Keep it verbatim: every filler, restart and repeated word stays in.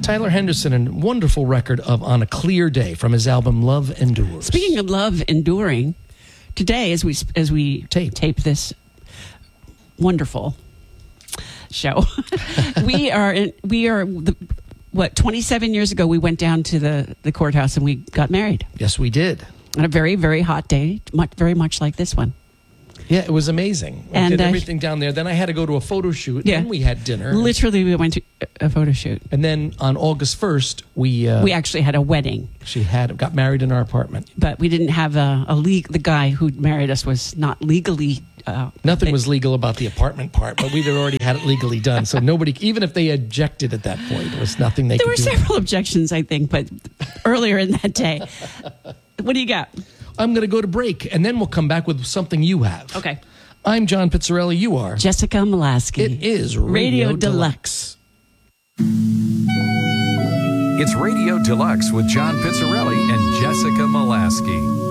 Tyler Henderson, a wonderful record of On a Clear Day from his album Love Endures. Speaking of love enduring, today as we as we Tape. tape this wonderful show, we are in, we are the, what twenty-seven years ago we went down to the the courthouse and we got married Yes, we did. on a very very hot day, much, very much like this one. Yeah, it was amazing. We And, did uh, everything down there. Then I had to go to a photo shoot. Yeah. Then we had dinner. Literally, we went to a photo shoot. And then on August first, we uh, We actually had a wedding, she had got married in our apartment. but we didn't have a, a league. The guy who married us was not legally. Uh, Nothing they- was legal about the apartment part, but we'd already had it legally done. So nobody, even if they objected at that point, there was nothing they There could were do. several objections, I think, but earlier in that day. What do you got? I'm going to go to break, and then we'll come back with something you have. Okay. I'm John Pizzarelli. You are. Jessica Molaski. It is Radio, Radio Deluxe. It's Radio Deluxe with John Pizzarelli and Jessica Molaski.